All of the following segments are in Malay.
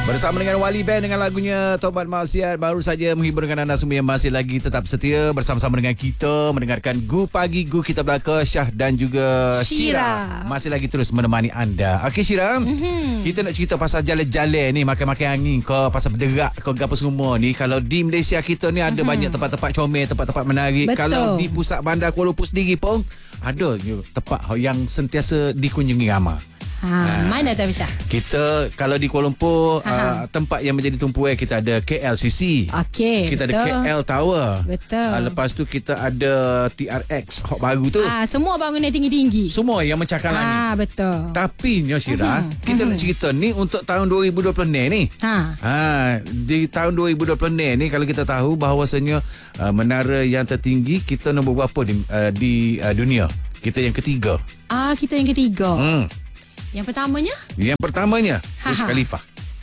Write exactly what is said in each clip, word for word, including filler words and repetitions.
Bersama dengan Wali Band dengan lagunya Taubat Maksiat, baru saja menghiburkan anda semua yang masih lagi tetap setia bersama-sama dengan kita mendengarkan Gu Pagi Gu Kita Belaka, Syah dan juga Syira. Masih lagi terus menemani anda. Okey Syira, mm-hmm. kita nak cerita pasal jalan-jalan ni, makan-makan angin ke, pasal berderak ke apa semua ni. Kalau di Malaysia kita ni ada mm-hmm. banyak tempat-tempat comel, tempat-tempat menarik. Betul. Kalau di pusat bandar Kuala Lumpur sendiri pun ada tempat yang sentiasa dikunjungi ramai. Ha, ha. Mana tu Syah? Kita kalau di Kuala Lumpur uh, tempat yang menjadi tumpuan kita ada K L C C. Okey. Kita betul. ada K L Tower. Betul. Uh, lepas tu kita ada T R X hot baru tu. Ah, semua bangunan tinggi-tinggi. Semua yang mencakar langit. Ah, betul. Tapi Nyo Syira, uh-huh. kita uh-huh. nak cerita ni untuk tahun dua ribu dua puluh ni. Ha. Ha, di tahun dua ribu dua puluh ni kalau kita tahu bahawasanya uh, menara yang tertinggi kita nombor berapa di uh, di uh, dunia? Kita yang ketiga. Ah, kita yang ketiga. Hmm. Yang pertamanya? Yang pertamanya Burj Khalifa.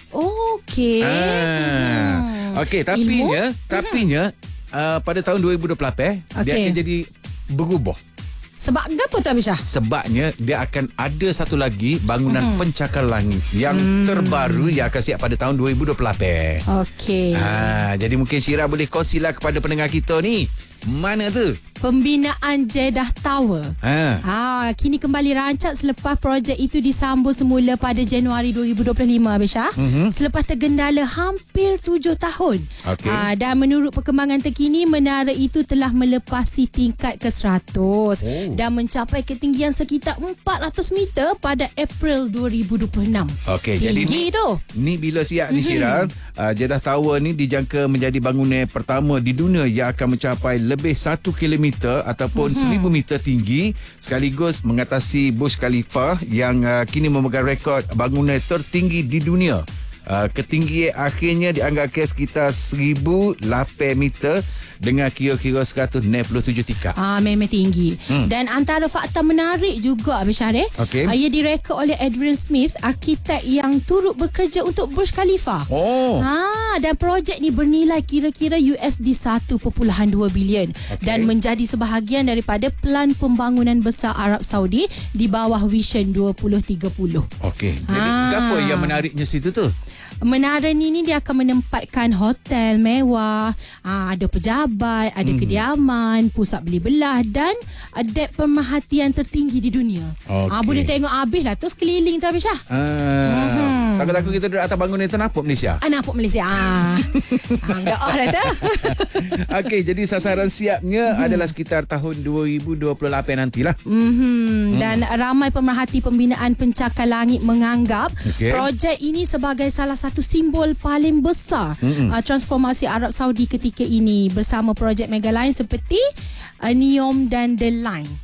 Okey. Ah. Hmm. Okey, tapinya, tapinya uh, pada tahun dua ribu dua puluh lapan okay. dia akan jadi berubah. Sebab apa tu Abisha? Sebabnya dia akan ada satu lagi bangunan hmm. pencakar langit yang hmm. terbaru yang akan siap pada tahun dua ribu dua puluh lapan. Okey. Ha, jadi mungkin Syira boleh kongsilah kepada pendengar kita ni. Mana tu? Pembinaan Jeddah Tower. Ha. ha. Kini kembali rancak selepas projek itu disambung semula pada Januari dua ribu dua puluh lima, Abisha. Mm-hmm. Selepas tergendala hampir tujuh tahun. Okay. Ha, dan menurut perkembangan terkini, menara itu telah melepasi tingkat ke seratus oh. dan mencapai ketinggian sekitar empat ratus meter pada April dua ribu dua puluh enam. Okey, jadi ni, tu. Ni bila siap ni Syira, mm-hmm. uh, Jeddah Tower ni dijangka menjadi bangunan pertama di dunia yang akan mencapai lebih satu kilometer ataupun mm-hmm. seribu meter tinggi, sekaligus mengatasi Burj Khalifa yang uh, kini memegang rekod bangunan tertinggi di dunia. Uh, ketinggian akhirnya dianggarkan sekitar seribu lapan meter dengan kira-kira seratus enam puluh tujuh tingkat. Ah, memang tinggi. Hmm. Dan antara fakta menarik juga Abisha eh. Okay. Uh, ia direka oleh Adrian Smith, arkitek yang turut bekerja untuk Burj Khalifa. Oh. Ah, dan projek ni bernilai kira-kira U S D satu perpuluhan dua bilion okay. dan menjadi sebahagian daripada plan pembangunan besar Arab Saudi di bawah Vision dua ribu tiga puluh. Okey. Jadi ah. apa yang menariknya situ tu? Menara ni, ni dia akan menempatkan hotel mewah, aa, ada pejabat, ada hmm. kediaman, pusat beli belah dan dek pemerhatian tertinggi di dunia. Okay. Aa, boleh tengok habis lah tu sekeliling tu Abisha. Ah. Mm-hmm. Takut-takut kita duduk atas bangunan itu nampak Malaysia. Ah, nampak Malaysia. Ah. Doa dah tu. Okey, jadi sasaran siapnya mm-hmm. adalah sekitar tahun dua ribu dua puluh lapan nantilah. Mm-hmm. Dan mm. ramai pemerhati pembinaan pencakar langit menganggap okay. projek ini sebagai salah satu simbol paling besar uh, transformasi Arab Saudi ketika ini bersama projek mega lain seperti uh, Neom dan The Line.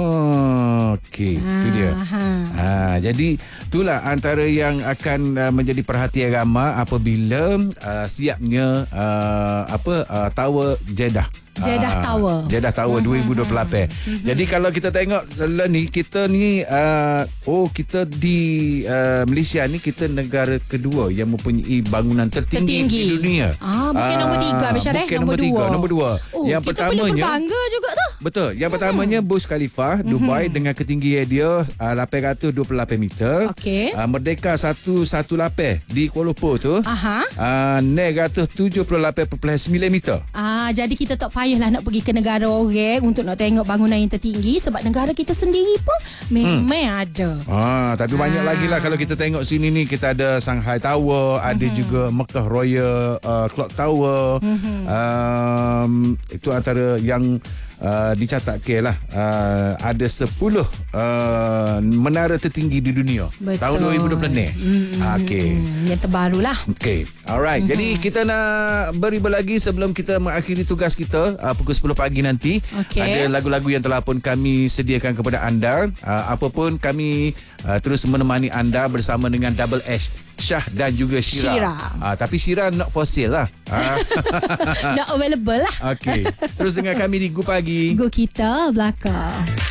Oh, okey. Ha, itu dia. Ha. Ha, jadi itulah antara yang akan uh, menjadi perhatian ramai apabila uh, siapnya uh, apa uh, Tower Jeddah. Jeddah uh, Tower. Jeddah Tower dua ribu dua puluh lapan. Mm-hmm. Jadi kalau kita tengok ni, kita ni uh, oh kita di uh, Malaysia ni kita negara kedua yang mempunyai bangunan tertinggi, tertinggi. di dunia. Ah, bukan uh, nombor tiga Abisha eh, nombor, nombor tiga, nombor dua. Oh, yang kita pertamanya boleh berbangga juga tu. Betul. Yang pertamanya mm-hmm. Burj Khalifa Dubai mm-hmm. dengan ketinggian dia uh, lapan ratus dua puluh lapan meter. Okey. Uh, Merdeka seratus lapan di Kuala Lumpur tu. Aha. Uh, enam ratus tujuh puluh lapan perpuluhan sembilan meter. Ah, jadi kita tak payahlah nak pergi ke negara orang untuk nak tengok bangunan yang tertinggi sebab negara kita sendiri pun memang hmm. ada. Ah, tapi ah. banyak lagi lah kalau kita tengok sini ni kita ada Shanghai Tower, mm-hmm. ada juga Mekah Royal uh, Clock Tower. Mm-hmm. Um, itu antara yang Uh, dicatatkan lah uh, ada sepuluh uh, menara tertinggi di dunia. Betul. Tahun dua ribu dua puluh ni. Mm-hmm. Okey. Yang terbaru lah. Okey. Alright. Mm-hmm. Jadi kita nak beribu lagi sebelum kita mengakhiri tugas kita uh, pukul sepuluh pagi nanti. Okay. Ada lagu-lagu yang telah pun kami sediakan kepada anda. Uh, apa pun kami uh, terus menemani anda bersama dengan Double H, Syah dan juga Syira. Syira. Uh, tapi Syira not for sale lah. Uh. Not available lah. Okey. Terus dengan kami di Gu Pagi. Gu Kita Belaka.